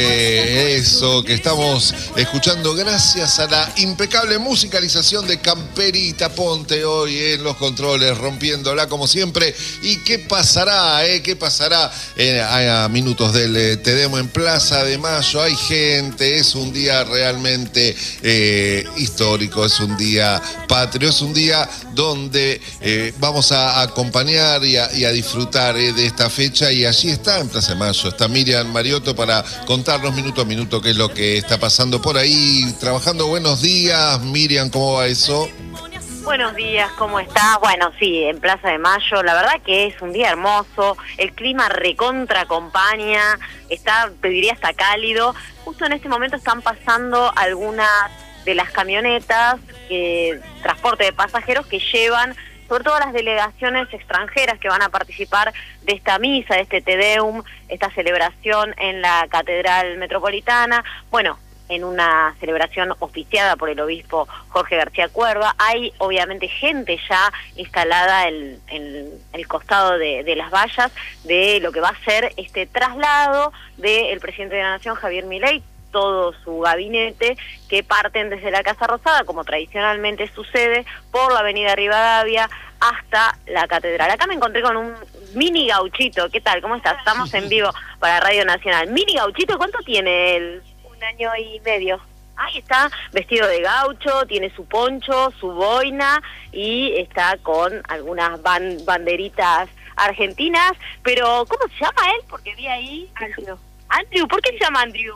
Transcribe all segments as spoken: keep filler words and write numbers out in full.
Eh, eso que estamos escuchando gracias a la impecable musicalización de Camperita Ponte hoy en los controles, rompiéndola como siempre. ¿Y qué pasará? Eh? ¿Qué pasará eh, a, a minutos del eh, Te Demo en Plaza de Mayo? Hay gente, es un día realmente eh, histórico, es un día patrio, es un día donde eh, vamos a acompañar y a, y a disfrutar eh, de esta fecha, y allí está en Plaza de Mayo, está Miriam Mariotto para contarnos minuto a minuto qué es lo que está pasando por ahí, trabajando. Buenos días, Miriam, ¿cómo va eso? Buenos días, ¿cómo estás? Bueno, sí, en Plaza de Mayo, la verdad que es un día hermoso, el clima recontra acompaña, está, te diría, hasta cálido. Justo en este momento están pasando algunas de las camionetas, que, transporte de pasajeros que llevan sobre todo las delegaciones extranjeras que van a participar de esta misa, de este Te Deum, esta celebración en la Catedral Metropolitana. Bueno, en una celebración oficiada por el obispo Jorge García Cuerva. Hay obviamente gente ya instalada en, en el costado de, de las vallas de lo que va a ser este traslado del presidente de la Nación, Javier Milei, todo su gabinete, que parten desde la Casa Rosada, como tradicionalmente sucede, por la avenida Rivadavia hasta la Catedral. Acá me encontré con un mini gauchito. ¿Qué tal? ¿Cómo estás? Estamos en vivo para Radio Nacional. Mini gauchito, ¿cuánto tiene él? Un año y medio. Ahí está, vestido de gaucho, tiene su poncho, su boina, y está con algunas ban banderitas argentinas. Pero, ¿cómo se llama él? Porque vi ahí... Andrew. Andrew, ¿por qué se llama Andrew?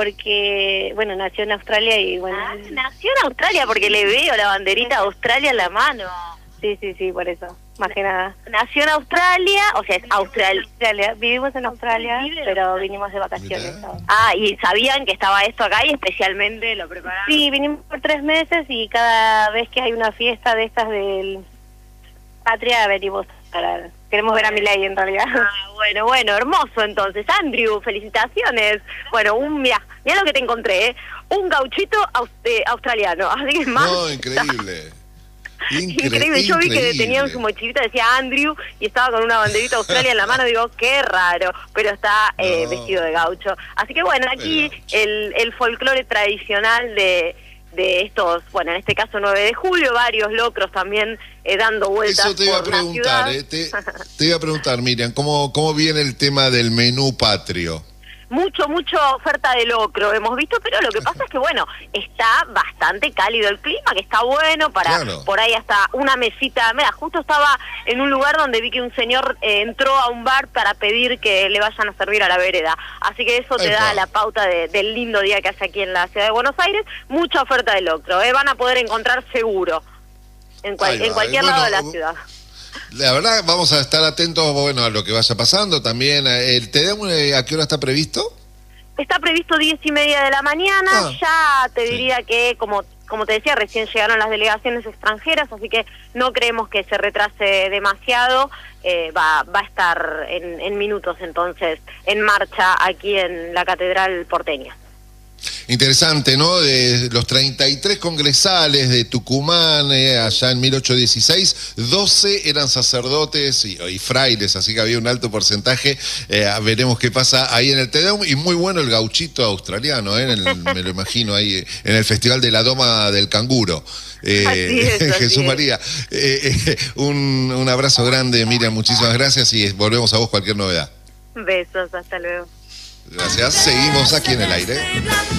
Porque, bueno, nació en Australia y, bueno... Ah, nació en Australia, porque le veo la banderita de Australia en la mano. Sí, sí, sí, por eso, más que nada. Nació en Australia, o sea, es Austral... Australia. Vivimos en Australia, pero vinimos de vacaciones. Ah, ¿y sabían que estaba esto acá y especialmente lo prepararon? Sí, vinimos por tres meses y cada vez que hay una fiesta de estas del Patria venimos para... Queremos ver a Milei en realidad. Ah, bueno, bueno, hermoso entonces. Andrew, felicitaciones. Bueno, un mira, mira lo que te encontré, ¿eh? Un gauchito aus eh, australiano, así que es más... No, increíble. Incre increíble. Yo vi que tenía en su mochilita, decía Andrew, y estaba con una banderita Australia en la mano. Digo, qué raro, pero está eh, no. vestido de gaucho. Así que bueno, aquí el, el folclore tradicional de... de estos, bueno, en este caso nueve de julio, varios locros también eh, dando vueltas. Eso te iba a preguntar, eh, te, te iba a preguntar, Miriam, ¿cómo, cómo viene el tema del menú patrio? Mucho, mucha oferta de locro hemos visto, pero lo que pasa es que, bueno, está bastante cálido el clima, que está bueno para, claro, por ahí hasta una mesita. Mira, justo estaba en un lugar donde vi que un señor eh, entró a un bar para pedir que le vayan a servir a la vereda. Así que eso te Epa. da la pauta de, del lindo día que hace aquí en la ciudad de Buenos Aires. Mucha oferta de locro, ¿eh? Van a poder encontrar seguro en, cual, en cualquier bueno, lado de la ciudad. La verdad, vamos a estar atentos, bueno, a lo que vaya pasando también. ¿El Te Deum a qué hora está previsto? Está previsto diez y media de la mañana. Ah, ya te diría sí. que, como como te decía, recién llegaron las delegaciones extranjeras, así que no creemos que se retrase demasiado. Eh, va, va a estar en, en minutos entonces en marcha aquí en la Catedral porteña. Interesante, ¿no? De los treinta y tres congresales de Tucumán, eh, allá en mil ochocientos dieciséis, doce eran sacerdotes y, y frailes, así que había un alto porcentaje. Eh, veremos qué pasa ahí en el Te Deum. Y muy bueno el gauchito australiano, ¿eh? En el, me lo imagino ahí en el Festival de la Doma del Canguro. Eh, así es, así Jesús es. María, eh, eh, un, un abrazo grande, Miriam, muchísimas gracias, y volvemos a vos cualquier novedad. Besos, hasta luego. Gracias, seguimos aquí en el aire.